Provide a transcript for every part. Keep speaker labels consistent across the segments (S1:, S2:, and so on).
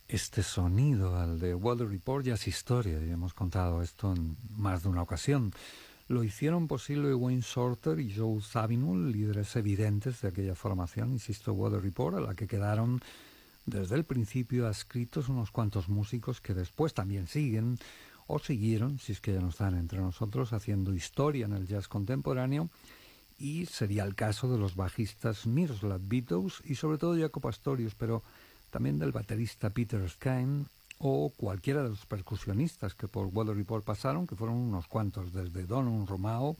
S1: Este sonido, al de Weather Report, ya es historia, y hemos contado esto en más de una ocasión. Lo hicieron posible Wayne Shorter y Joe Zawinul, líderes evidentes de aquella formación, insisto, Weather Report, a la que quedaron desde el principio adscritos unos cuantos músicos que después también siguen, o siguieron, si es que ya no están entre nosotros, haciendo historia en el jazz contemporáneo, y sería el caso de los bajistas Miroslav Vitous y sobre todo Jaco Pastorius, pero también del baterista Peter Skine o cualquiera de los percusionistas que por Weather Report pasaron, que fueron unos cuantos, desde Don Romao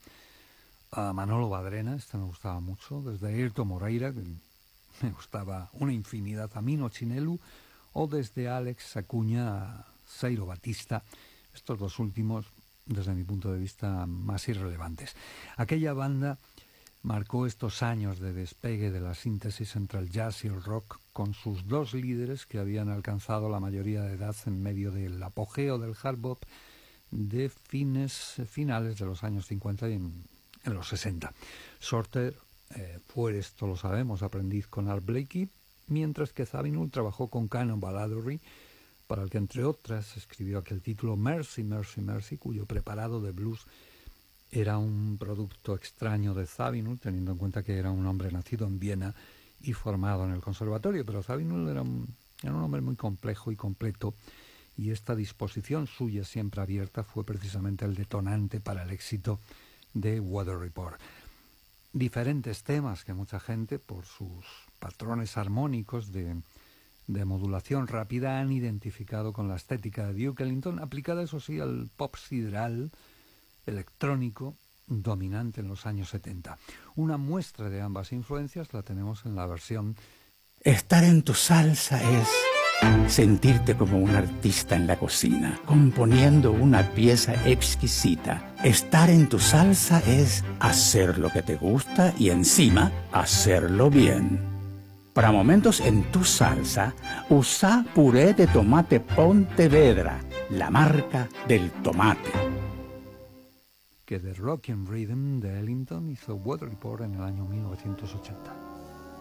S1: a Manolo Badrena, este me gustaba mucho, desde Airto Moreira, que me gustaba una infinidad, a Mino Chinelu, o desde Alex Acuña a Seiro Batista, estos dos últimos, desde mi punto de vista, más irrelevantes. Aquella banda marcó estos años de despegue de la síntesis entre el jazz y el rock, con sus dos líderes que habían alcanzado la mayoría de edad en medio del apogeo del hard bop de finales de los años 50 y en los 60. Shorter fue, esto lo sabemos, aprendiz con Art Blakey, mientras que Zawinul trabajó con Cannonball Adderley, para el que entre otras escribió aquel título Mercy, Mercy, Mercy, cuyo preparado de blues era un producto extraño de Zawinul, teniendo en cuenta que era un hombre nacido en Viena y formado en el conservatorio, pero Zawinul era un hombre muy complejo y completo, y esta disposición suya siempre abierta fue precisamente el detonante para el éxito de Weather Report. Diferentes temas que mucha gente, por sus patrones armónicos de modulación rápida, han identificado con la estética de Duke Ellington, aplicada eso sí al pop sideral electrónico dominante en los años 70. Una muestra de ambas influencias la tenemos en la versión
S2: Estar en tu salsa es sentirte como un artista en la cocina, componiendo una pieza exquisita. Estar en tu salsa es hacer lo que te gusta y encima hacerlo bien. Para momentos en tu salsa, usa puré de tomate Pontevedra, la marca del tomate.
S1: que de Rock and Rhythm de Ellington hizo Weather Report en el año 1980.